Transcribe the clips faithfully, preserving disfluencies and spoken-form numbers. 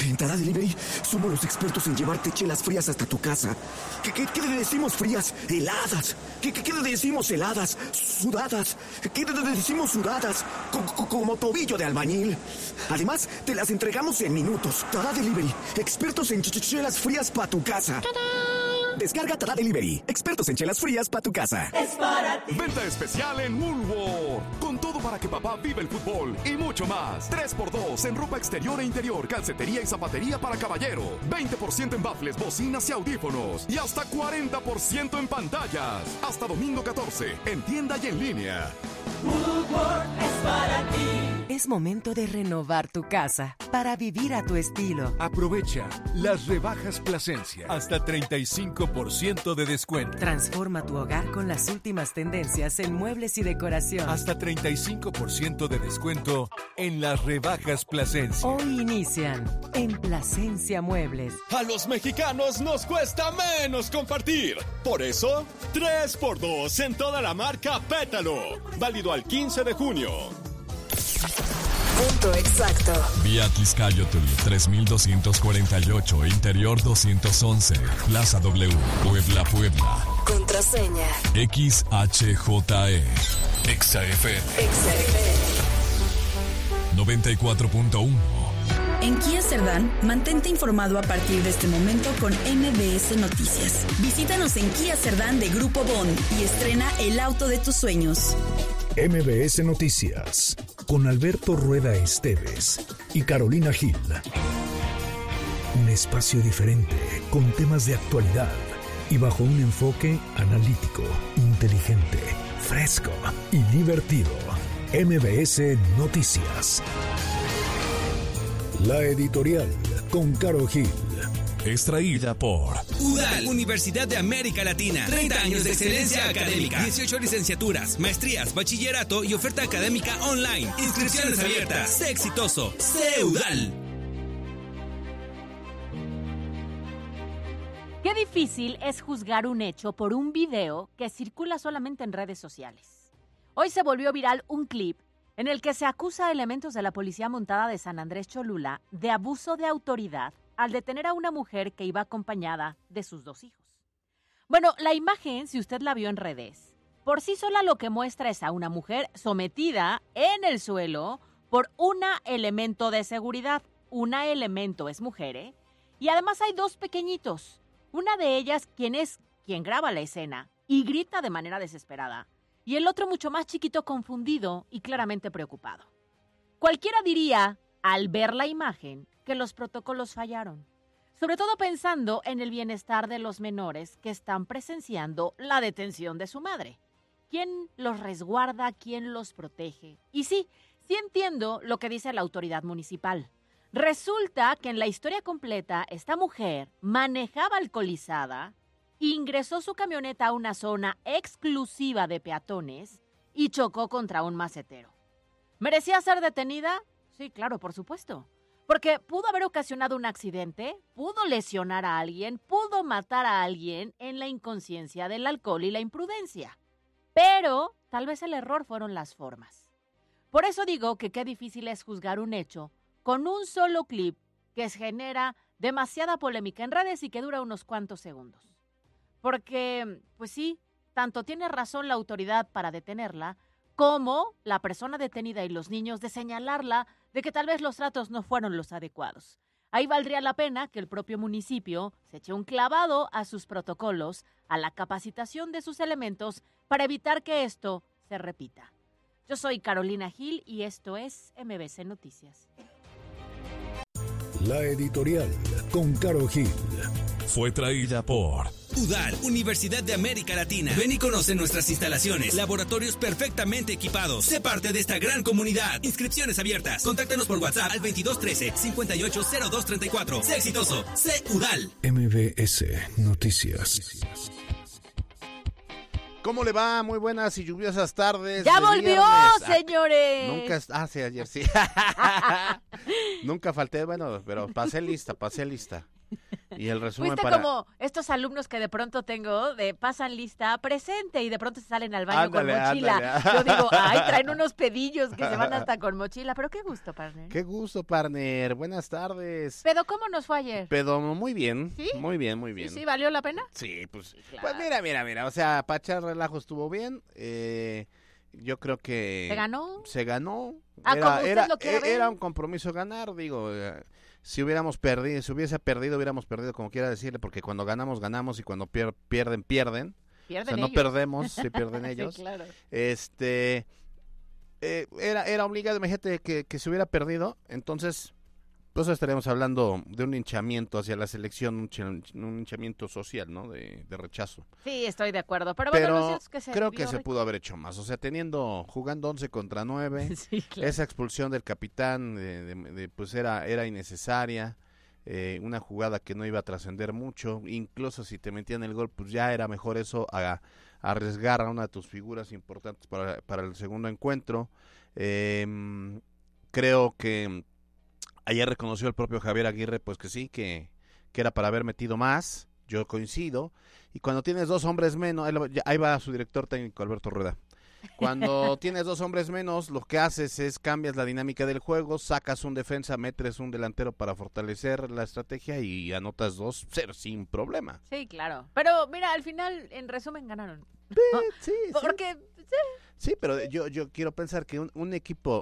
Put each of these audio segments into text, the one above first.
En Tada Delivery somos los expertos en llevarte chelas frías hasta tu casa. ¿Qué, qué, qué le decimos frías? Heladas. ¿Qué, qué, qué le decimos heladas? Sudadas. ¿Qué le decimos sudadas? Co- co- como tobillo de albañil. Además, te las entregamos en minutos. Tada Delivery, expertos en ch- ch- chelas frías para tu casa. Descarga Tada Delivery, expertos en chelas frías para tu casa. Es para ti. Venta especial en Woolworth. Con todo para que papá viva el fútbol y mucho más. tres por dos en ropa exterior e interior, calcetería y zapatería para caballero. veinte por ciento en baffles, bocinas y audífonos. Y hasta cuarenta por ciento en pantallas. Hasta domingo catorce, en tienda y en línea. Woolworth es para ti. Es momento de renovar tu casa para vivir a tu estilo. Aprovecha las rebajas Plasencia. Hasta treinta y cinco por ciento de descuento. Transforma tu hogar con las últimas tendencias en muebles y decoración. Hasta treinta y cinco por ciento de descuento en las rebajas Plasencia. Hoy inician en Plasencia Muebles. A los mexicanos nos cuesta menos compartir. Por eso, tres por dos en toda la marca Pétalo. Válido al quince de junio. Punto exacto. Vía Tizcayotl tres mil doscientos cuarenta y ocho, Interior doscientos once, Plaza W, Puebla, Puebla. Contraseña. X H J E. Exa F M. Exa F M. noventa y cuatro punto uno. En Kia Cerdán, mantente informado a partir de este momento con M B S Noticias. Visítanos en Kia Cerdán de Grupo Bond y estrena el auto de tus sueños. M B S Noticias, con Alberto Rueda Esteves y Carolina Gil. Un espacio diferente, con temas de actualidad y bajo un enfoque analítico, inteligente, fresco y divertido. M B S Noticias. La editorial con Caro Gil. Extraída por U D A L, Universidad de América Latina. treinta años de excelencia académica. dieciocho licenciaturas, maestrías, bachillerato y oferta académica online. Inscripciones abiertas. Sé exitoso. Sé U D A L. Qué difícil es juzgar un hecho por un video que circula solamente en redes sociales. Hoy se volvió viral un clip en el que se acusa a elementos de la Policía Montada de San Andrés Cholula de abuso de autoridad al detener a una mujer que iba acompañada de sus dos hijos. Bueno, la imagen, si usted la vio en redes, por sí sola lo que muestra es a una mujer sometida en el suelo por un elemento de seguridad. Un elemento es mujer, ¿eh? Y además hay dos pequeñitos. Una de ellas, quien es quien graba la escena y grita de manera desesperada. Y el otro mucho más chiquito, confundido y claramente preocupado. Cualquiera diría, al ver la imagen, que los protocolos fallaron, sobre todo pensando en el bienestar de los menores que están presenciando la detención de su madre. ¿Quién los resguarda? ¿Quién los protege? Y sí, sí entiendo lo que dice la autoridad municipal. Resulta que en la historia completa, esta mujer manejaba alcoholizada, ingresó su camioneta a una zona exclusiva de peatones y chocó contra un macetero. ¿Merecía ser detenida? Sí, claro, por supuesto. Porque pudo haber ocasionado un accidente, pudo lesionar a alguien, pudo matar a alguien en la inconsciencia del alcohol y la imprudencia. Pero tal vez el error fueron las formas. Por eso digo que qué difícil es juzgar un hecho con un solo clip que genera demasiada polémica en redes y que dura unos cuantos segundos. Porque, pues sí, tanto tiene razón la autoridad para detenerla, como la persona detenida y los niños de señalarla de que tal vez los tratos no fueron los adecuados. Ahí valdría la pena que el propio municipio se eche un clavado a sus protocolos, a la capacitación de sus elementos, para evitar que esto se repita. Yo soy Carolina Gil y esto es M B S Noticias. La editorial con Caro Gil. Fue traída por U D A L, Universidad de América Latina. Ven y conoce nuestras instalaciones, laboratorios perfectamente equipados. Sé parte de esta gran comunidad. Inscripciones abiertas. Contáctanos por WhatsApp al veintidós trece, cincuenta y ocho cero dos treinta y cuatro. Sé exitoso. Sé U D A L. M B S Noticias. ¿Cómo le va? Muy buenas y lluviosas tardes. ¡Ya volvió, viernes. señores! Nunca, ah, sí, ayer sí. Nunca falté, bueno, pero pasé lista, pasé lista. Y el resumen Fuiste para... como estos alumnos que de pronto tengo, de pasan lista presente y de pronto se salen al baño Ándale, con mochila. ándale. Yo digo, ay, traen unos pedillos que se van hasta con mochila, pero qué gusto, partner. Qué gusto, partner. Buenas tardes. Pero ¿cómo nos fue ayer? Pero muy bien, ¿Sí? muy bien, muy bien. ¿Sí, sí valió la pena? Sí, pues, claro. pues mira, mira, mira, o sea, para echar relajo estuvo bien, eh, yo creo que... ¿Se ganó? Se ganó, Ah, era, como usted era, lo quiere ver. era un compromiso ganar, digo, eh, si hubiéramos perdido, si hubiese perdido, hubiéramos perdido, como quiera decirle, porque cuando ganamos, ganamos, y cuando pier- pierden, pierden, Pierden o sea, ellos. no perdemos, si pierden Sí, ellos, claro. este, eh, era, era obligado, imagínate que, que se hubiera perdido, entonces... Pues estaríamos hablando de un hinchamiento hacia la selección, un, ch- un hinchamiento social, ¿no? De, de rechazo. Sí, estoy de acuerdo. Pero, bueno, Pero lo cierto es que se creo vio que se rico. pudo haber hecho más. O sea, teniendo, jugando once contra nueve, Sí, claro. esa expulsión del capitán, de, de- de, pues era, era innecesaria. Eh, una jugada que no iba a trascender mucho. Incluso si te metían el gol, pues ya era mejor eso a, a arriesgar a una de tus figuras importantes para, para el segundo encuentro. Eh, creo que ayer reconoció el propio Javier Aguirre, pues que sí, que, que era para haber metido más, yo coincido, y cuando tienes dos hombres menos, ahí, lo- ya- ahí va su director técnico, Alberto Rueda, cuando tienes dos hombres menos, lo que haces es cambias la dinámica del juego, sacas un defensa, metes un delantero para fortalecer la estrategia y anotas dos, cero, sin problema. Sí, claro. Pero mira, al final, en resumen, ganaron. ¿no? Sí, sí. Porque, sí. Sí, pero yo, yo quiero pensar que un, un equipo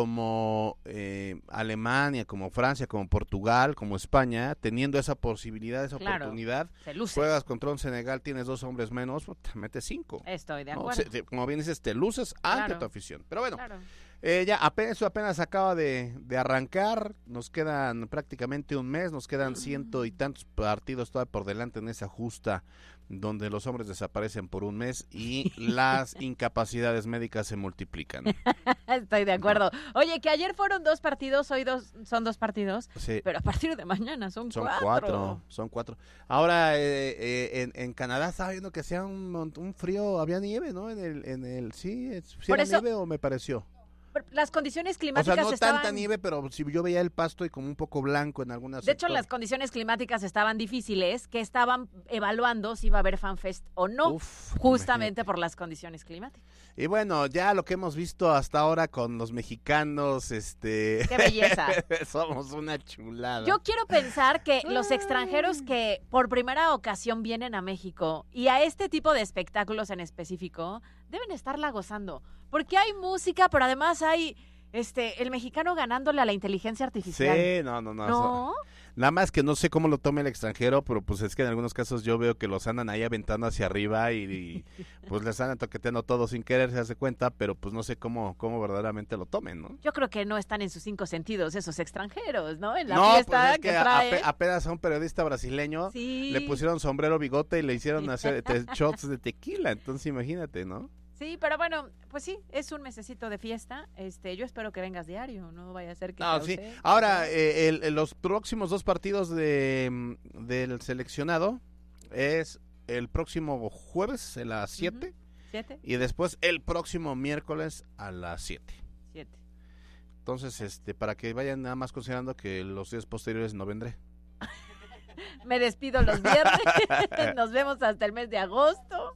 como eh, Alemania, como Francia, como Portugal, como España, teniendo esa posibilidad, esa Claro, oportunidad, se luce. juegas contra un Senegal, tienes dos hombres menos, te metes cinco. Estoy de ¿no? acuerdo. Se- te- como bien dices, te luces ante Claro. tu afición. Pero bueno, Claro. eh, ya apenas, eso apenas acaba de, de arrancar, nos quedan prácticamente un mes, nos quedan ciento y tantos partidos todavía por delante en esa justa donde los hombres desaparecen por un mes y las incapacidades médicas se multiplican. Estoy de acuerdo. Oye, que ayer fueron dos partidos, hoy dos son dos partidos, Sí. pero a partir de mañana son, Son cuatro. cuatro, son cuatro. Ahora, eh, eh, en, en Canadá estaba viendo que hacía un, mont- un frío, había nieve, ¿no? En el, en el, sí, es- ¿sí Por era eso- nieve o me pareció? Las condiciones O climáticas sea, no estaban... tanta nieve, pero si yo veía el pasto y como un poco blanco en algunas De hecho, las condiciones climáticas estaban difíciles, que estaban evaluando si iba a haber FanFest o no, Uf, justamente por las condiciones climáticas. Y bueno, ya lo que hemos visto hasta ahora con los mexicanos, este... ¡Qué belleza! Somos una chulada. Yo quiero pensar que los extranjeros que por primera ocasión vienen a México y a este tipo de espectáculos en específico deben estarla gozando, porque hay música, pero además hay este el mexicano ganándole a la inteligencia artificial. Sí, no, no, no. ¿No? Nada más que no sé cómo lo tome el extranjero, pero pues es que en algunos casos yo veo que los andan ahí aventando hacia arriba y, y, pues les andan toqueteando todo sin querer, se hace cuenta, pero pues no sé cómo, cómo verdaderamente lo tomen, ¿no? Yo creo que no están en sus cinco sentidos esos extranjeros, ¿no? En la no, fiesta pues es que, que a- trae. ape- apenas a un periodista brasileño Sí. le pusieron sombrero, bigote y le hicieron hacer te- shots de tequila, entonces imagínate, ¿no? Sí, pero bueno, pues sí, es un mesecito de fiesta. Este, yo espero que vengas diario, no vaya a ser que No, cause- sí. Ahora, eh, el- el- los próximos dos partidos de, mm, del seleccionado es el próximo jueves a las siete ¿Siete? y después el próximo miércoles a las siete. Siete. Entonces, este, para que vayan nada más considerando que los días posteriores no vendré. Me despido los viernes. Nos vemos hasta el mes de agosto.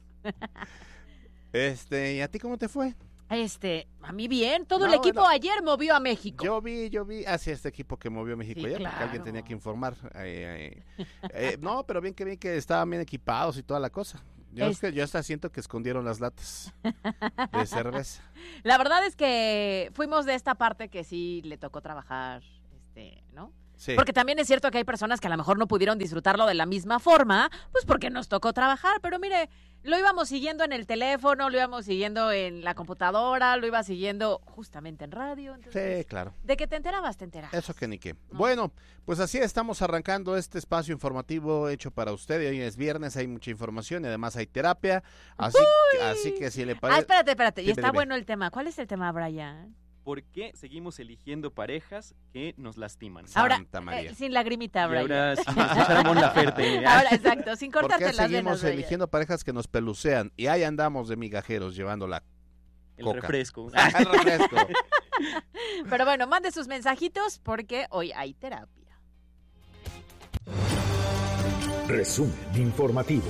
Este, ¿y a ti cómo te fue? Este, a mí bien. Todo el No, equipo bueno. ayer movió a México. Yo vi, yo vi hacia este equipo que movió México Sí, ayer, porque claro. alguien tenía que informar. Eh, eh, eh, no, pero bien que bien que estaban bien equipados y toda la cosa. Yo, Es- es que yo hasta siento que escondieron las latas de cerveza. La verdad es que fuimos de esta parte que sí le tocó trabajar, este, ¿no? Sí. Porque también es cierto que hay personas que a lo mejor no pudieron disfrutarlo de la misma forma, pues porque nos tocó trabajar, pero mire, lo íbamos siguiendo en el teléfono, lo íbamos siguiendo en la computadora, lo iba siguiendo justamente en radio. Entonces, Sí, claro. de que te enterabas, te enterabas. Eso que ni qué. Bueno, pues así estamos arrancando este espacio informativo hecho para usted. Y hoy es viernes, hay mucha información y además hay terapia. Así, que, así que si le Ah, parece... espérate, espérate, y Dime, está dime. bueno el tema. ¿Cuál es el tema, Brian? ¿Por qué seguimos eligiendo parejas que nos lastiman? Ahora, Santa María. eh, sin lagrimita, Y Brian. ahora sin escuchar a Mon Laferte. Ahora, exacto, sin ¿Por cortarte qué las seguimos venas, Brian. eligiendo parejas que nos pelucean? Y ahí andamos de migajeros llevando la El coca. refresco. Ah, el refresco. Pero bueno, mande sus mensajitos porque hoy hay terapia. Resumen informativo.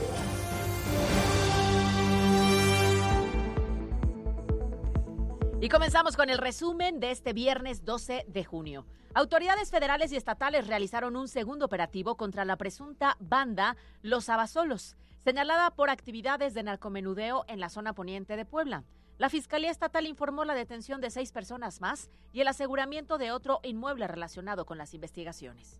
Y comenzamos con el resumen de este viernes doce de junio. Autoridades federales y estatales realizaron un segundo operativo contra la presunta banda Los Abasolos, señalada por actividades de narcomenudeo en la zona poniente de Puebla. La Fiscalía Estatal informó la detención de seis personas más y el aseguramiento de otro inmueble relacionado con las investigaciones.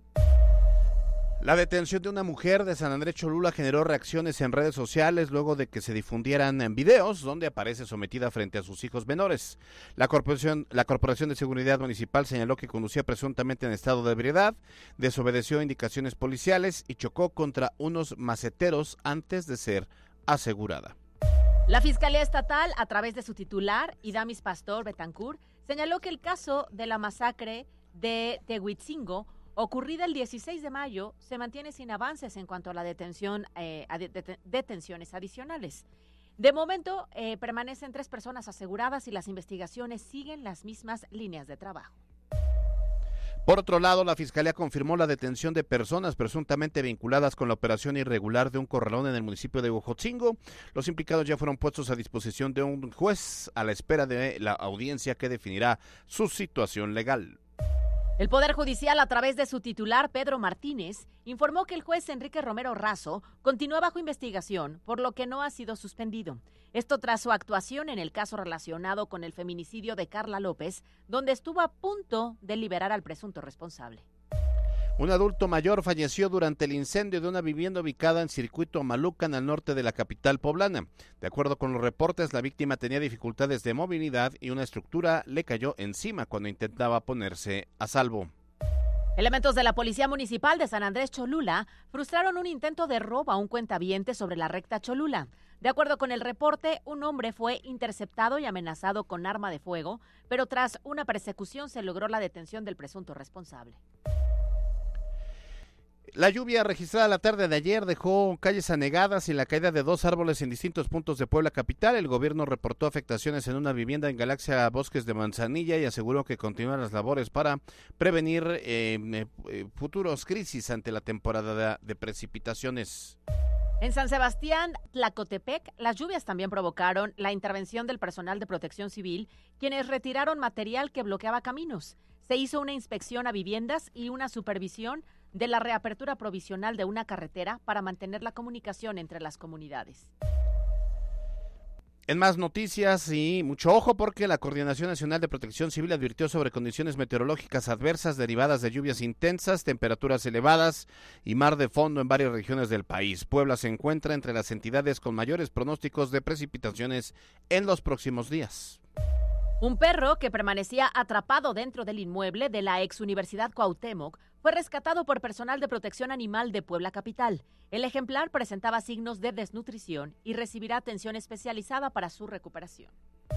La detención de una mujer de San Andrés Cholula generó reacciones en redes sociales luego de que se difundieran en videos donde aparece sometida frente a sus hijos menores. La Corporación, la Corporación de Seguridad Municipal señaló que conducía presuntamente en estado de ebriedad, desobedeció indicaciones policiales y chocó contra unos maceteros antes de ser asegurada. La Fiscalía Estatal, a través de su titular, Idamis Pastor Betancourt, señaló que el caso de la masacre de Tehuitzingo, ocurrida el dieciséis de mayo, se mantiene sin avances en cuanto a la detención, eh, a de, de, detenciones adicionales. De momento, eh, permanecen tres personas aseguradas y las investigaciones siguen las mismas líneas de trabajo. Por otro lado, la Fiscalía confirmó la detención de personas presuntamente vinculadas con la operación irregular de un corralón en el municipio de Huejotzingo. Los implicados ya fueron puestos a disposición de un juez a la espera de la audiencia que definirá su situación legal. El Poder Judicial, a través de su titular, Pedro Martínez, informó que el juez Enrique Romero Razo continúa bajo investigación, por lo que no ha sido suspendido. Esto tras su actuación en el caso relacionado con el feminicidio de Carla López, donde estuvo a punto de liberar al presunto responsable. Un adulto mayor falleció durante el incendio de una vivienda ubicada en Circuito Amalucan, al norte de la capital poblana. De acuerdo con los reportes, la víctima tenía dificultades de movilidad y una estructura le cayó encima cuando intentaba ponerse a salvo. Elementos de la Policía Municipal de San Andrés Cholula frustraron un intento de robo a un cuentaviente sobre la recta Cholula. De acuerdo con el reporte, un hombre fue interceptado y amenazado con arma de fuego, pero tras una persecución se logró la detención del presunto responsable. La lluvia registrada la tarde de ayer dejó calles anegadas y la caída de dos árboles en distintos puntos de Puebla capital. El gobierno reportó afectaciones en una vivienda en Galaxia Bosques de Manzanilla y aseguró que continúan las labores para prevenir eh, eh, futuros crisis ante la temporada de precipitaciones. En San Sebastián, Tlacotepec, las lluvias también provocaron la intervención del personal de Protección Civil, quienes retiraron material que bloqueaba caminos. Se hizo una inspección a viviendas y una supervisión de la reapertura provisional de una carretera para mantener la comunicación entre las comunidades. En más noticias y mucho ojo porque la Coordinación Nacional de Protección Civil advirtió sobre condiciones meteorológicas adversas derivadas de lluvias intensas, temperaturas elevadas y mar de fondo en varias regiones del país. Puebla se encuentra entre las entidades con mayores pronósticos de precipitaciones en los próximos días. Un perro que permanecía atrapado dentro del inmueble de la ex Universidad Cuauhtémoc fue rescatado por personal de protección animal de Puebla capital. El ejemplar presentaba signos de desnutrición y recibirá atención especializada para su recuperación.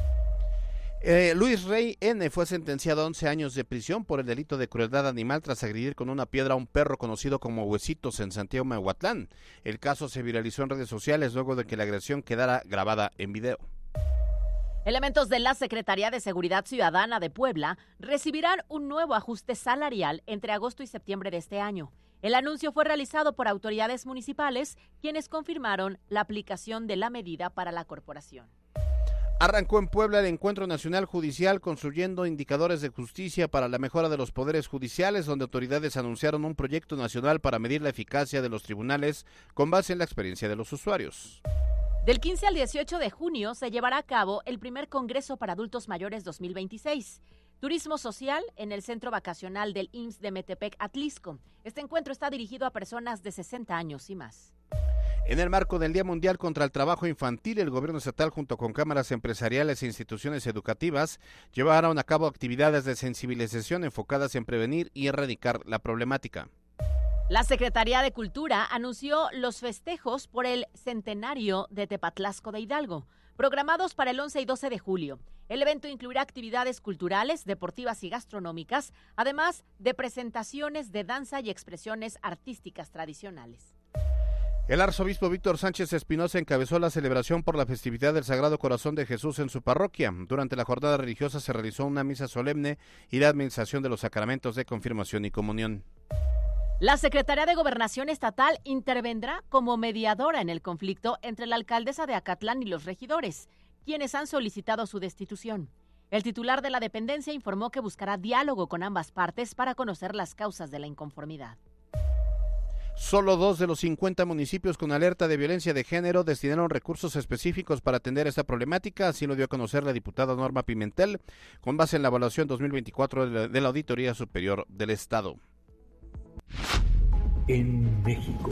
Eh, Luis Rey N. fue sentenciado a once años de prisión por el delito de crueldad animal tras agredir con una piedra a un perro conocido como Huesitos en Santiago Mahuatlán. El caso se viralizó en redes sociales luego de que la agresión quedara grabada en video. Elementos de la Secretaría de Seguridad Ciudadana de Puebla recibirán un nuevo ajuste salarial entre agosto y septiembre de este año. El anuncio fue realizado por autoridades municipales, quienes confirmaron la aplicación de la medida para la corporación. Arrancó en Puebla el Encuentro Nacional Judicial construyendo indicadores de justicia para la mejora de los poderes judiciales, donde autoridades anunciaron un proyecto nacional para medir la eficacia de los tribunales con base en la experiencia de los usuarios. Del quince al dieciocho de junio se llevará a cabo el primer Congreso para Adultos Mayores dos mil veintiséis. Turismo social en el Centro Vacacional del I M S S de Metepec, Atlisco. Este encuentro está dirigido a personas de sesenta años y más. En el marco del Día Mundial contra el Trabajo Infantil, el gobierno estatal junto con cámaras empresariales e instituciones educativas llevaron a cabo actividades de sensibilización enfocadas en prevenir y erradicar la problemática. La Secretaría de Cultura anunció los festejos por el centenario de Tepatlasco de Hidalgo, programados para el once y doce de julio. El evento incluirá actividades culturales, deportivas y gastronómicas, además de presentaciones de danza y expresiones artísticas tradicionales. El arzobispo Víctor Sánchez Espinosa encabezó la celebración por la festividad del Sagrado Corazón de Jesús en su parroquia. Durante la jornada religiosa se realizó una misa solemne y la administración de los sacramentos de confirmación y comunión. La Secretaría de Gobernación Estatal intervendrá como mediadora en el conflicto entre la alcaldesa de Acatlán y los regidores, quienes han solicitado su destitución. El titular de la dependencia informó que buscará diálogo con ambas partes para conocer las causas de la inconformidad. Solo dos de los cincuenta municipios con alerta de violencia de género destinaron recursos específicos para atender esta problemática, así lo dio a conocer la diputada Norma Pimentel, con base en la evaluación dos mil veinticuatro de la, de la Auditoría Superior del Estado. En México.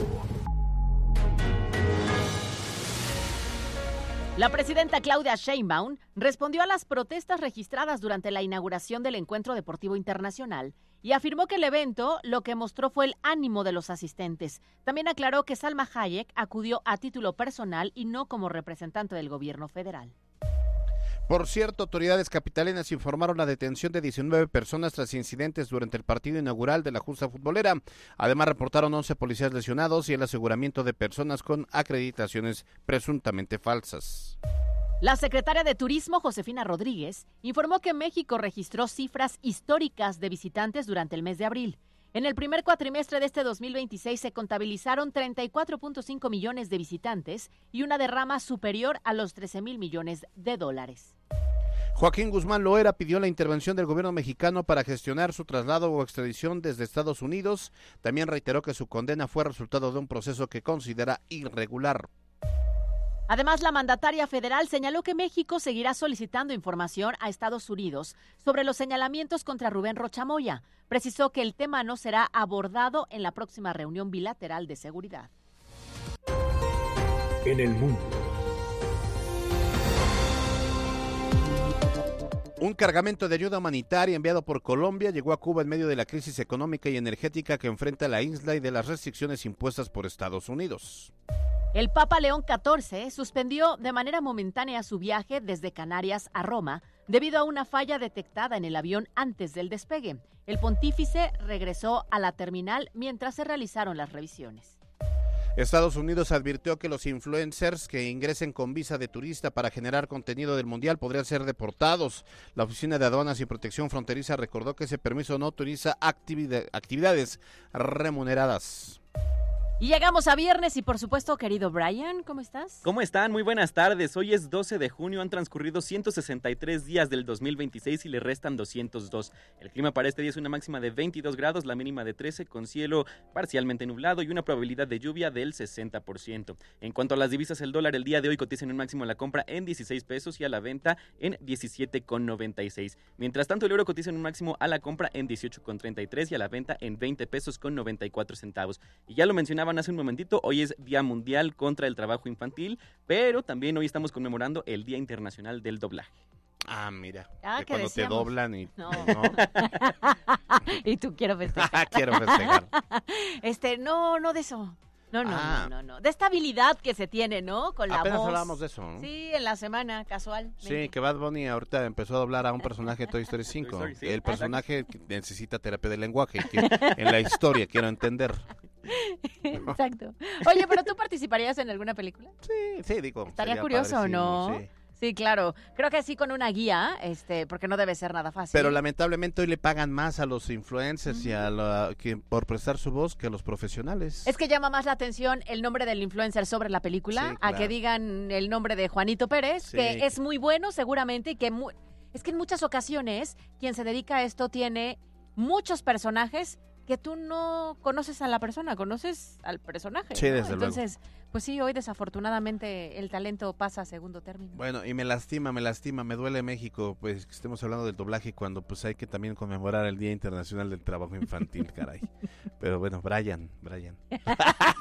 La presidenta Claudia Sheinbaum respondió a las protestas registradas durante la inauguración del Encuentro Deportivo Internacional y afirmó que el evento lo que mostró fue el ánimo de los asistentes. También aclaró que Salma Hayek acudió a título personal y no como representante del gobierno federal. Por cierto, autoridades capitalinas informaron la detención de diecinueve personas tras incidentes durante el partido inaugural de la justa futbolera. Además, reportaron once policías lesionados y el aseguramiento de personas con acreditaciones presuntamente falsas. La secretaria de Turismo, Josefina Rodríguez, informó que México registró cifras históricas de visitantes durante el mes de abril. En el primer cuatrimestre de este dos mil veintiséis se contabilizaron treinta y cuatro punto cinco millones de visitantes y una derrama superior a los trece mil millones de dólares. Joaquín Guzmán Loera pidió la intervención del gobierno mexicano para gestionar su traslado o extradición desde Estados Unidos. También reiteró que su condena fue resultado de un proceso que considera irregular. Además, la mandataria federal señaló que México seguirá solicitando información a Estados Unidos sobre los señalamientos contra Rubén Rocha Moya. Precisó que el tema no será abordado en la próxima reunión bilateral de seguridad. En el mundo. Un cargamento de ayuda humanitaria enviado por Colombia llegó a Cuba en medio de la crisis económica y energética que enfrenta la isla y de las restricciones impuestas por Estados Unidos. El Papa León catorce suspendió de manera momentánea su viaje desde Canarias a Roma debido a una falla detectada en el avión antes del despegue. El pontífice regresó a la terminal mientras se realizaron las revisiones. Estados Unidos advirtió que los influencers que ingresen con visa de turista para generar contenido del Mundial podrían ser deportados. La Oficina de Aduanas y Protección Fronteriza recordó que ese permiso no autoriza actividad, actividades remuneradas. Y llegamos a viernes y por supuesto, querido Brian, ¿cómo estás? ¿Cómo están? Muy buenas tardes. Hoy es doce de junio, han transcurrido ciento sesenta y tres días del dos mil veintiséis y le restan doscientos dos. El clima para este día es una máxima de veintidós grados, la mínima de trece, con cielo parcialmente nublado y una probabilidad de lluvia del sesenta por ciento. En cuanto a las divisas, el dólar el día de hoy cotiza en un máximo a la compra en dieciséis pesos y a la venta en diecisiete con noventa y seis. Mientras tanto, el euro cotiza en un máximo a la compra en dieciocho con treinta y tres y a la venta en veinte pesos con noventa y cuatro centavos. Y ya lo mencionaba hace un momentito, hoy es Día Mundial contra el Trabajo Infantil, pero también hoy estamos conmemorando el Día Internacional del Doblaje. Ah, mira, ah, que cuando decíamos? Te doblan y... No. no. Y tú quiero festejar. Quiero festejar. Este, no, no de eso. No, no, ah. no, no, no. De esta habilidad que se tiene, ¿no? Con la Apenas voz. hablábamos de eso, ¿no? Sí, en la semana, casual. Sí, que Bad Bunny ahorita empezó a doblar a un personaje de Toy Story cinco. Toy Story, sí. El personaje necesita terapia de lenguaje. Que en la historia quiero entender. Exacto. Oye, ¿pero tú participarías en alguna película? Sí, sí, digo. Estaría curioso, ¿no? Sí. Sí, claro. Creo que sí con una guía, este, porque no debe ser nada fácil. Pero lamentablemente hoy le pagan más a los influencers uh-huh. y a la, que, por prestar su voz que a los profesionales. Es que llama más la atención el nombre del influencer sobre la película, sí, claro. a que digan el nombre de Juanito Pérez, sí. que es muy bueno seguramente y que mu- es que en muchas ocasiones quien se dedica a esto tiene muchos personajes que tú no conoces a la persona, conoces al personaje. Sí, ¿no? desde Entonces, luego. Pues sí, hoy desafortunadamente el talento pasa a segundo término. Bueno, y me lastima, me lastima, me duele México, pues que estemos hablando del doblaje cuando pues hay que también conmemorar el Día Internacional del Trabajo Infantil, caray. Pero bueno, Brian, Brian.